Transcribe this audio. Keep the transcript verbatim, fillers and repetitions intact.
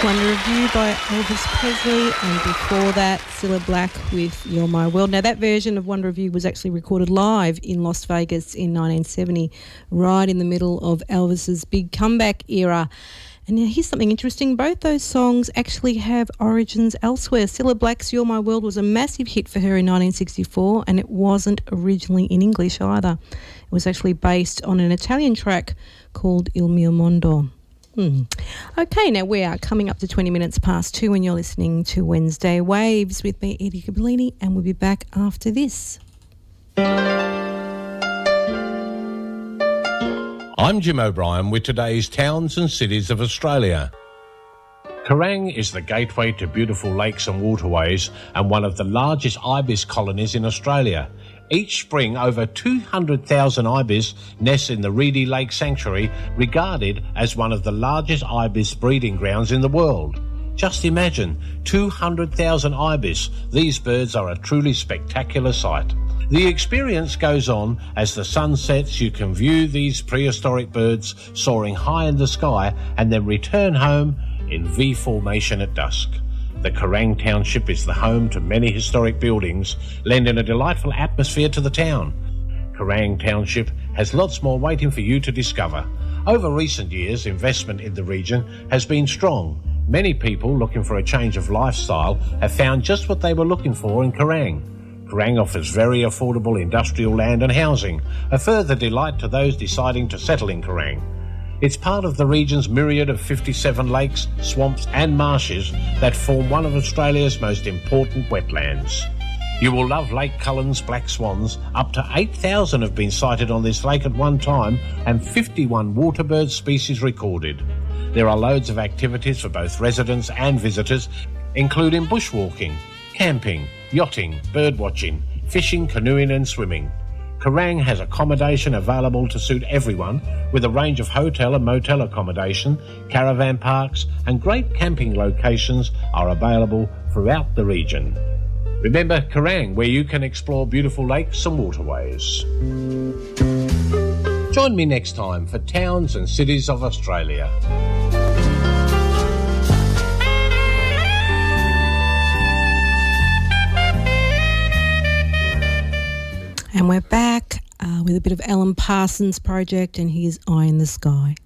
Wonder of You by Elvis Presley, and before that, Cilla Black with You're My World. Now, that version of Wonder of You was actually recorded live in Las Vegas in nineteen seventy, right in the middle of Elvis's big comeback era. And now here's something interesting. Both those songs actually have origins elsewhere. Cilla Black's You're My World was a massive hit for her in nineteen sixty-four, and it wasn't originally in English either. It was actually based on an Italian track called Il Mio Mondo. Hmm. Okay, now we are coming up to twenty minutes past two and you're listening to Wednesday Waves with me, Edie Capolini, and we'll be back after this. I'm Jim O'Brien with today's Towns and Cities of Australia. Kerrang is the gateway to beautiful lakes and waterways and one of the largest ibis colonies in Australia. Each spring, over two hundred thousand ibis nest in the Reedy Lake Sanctuary, regarded as one of the largest ibis breeding grounds in the world. Just imagine, two hundred thousand ibis. These birds are a truly spectacular sight. The experience goes on as the sun sets. You can view these prehistoric birds soaring high in the sky and then return home in V formation at dusk. The Kerrang Township is the home to many historic buildings, lending a delightful atmosphere to the town. Kerrang Township has lots more waiting for you to discover. Over recent years, investment in the region has been strong. Many people looking for a change of lifestyle have found just what they were looking for in Kerrang. Kerrang offers very affordable industrial land and housing, a further delight to those deciding to settle in Kerrang. It's part of the region's myriad of fifty-seven lakes, swamps and marshes that form one of Australia's most important wetlands. You will love Lake Cullen's black swans. Up to eight thousand have been sighted on this lake at one time and fifty-one waterbird species recorded. There are loads of activities for both residents and visitors, including bushwalking, camping, yachting, birdwatching, fishing, canoeing and swimming. Kerrang has accommodation available to suit everyone, with a range of hotel and motel accommodation, caravan parks and great camping locations are available throughout the region. Remember Kerrang, where you can explore beautiful lakes and waterways. Join me next time for Towns and Cities of Australia. And we're back uh, with a bit of Alan Parsons Project and his Eye in the Sky.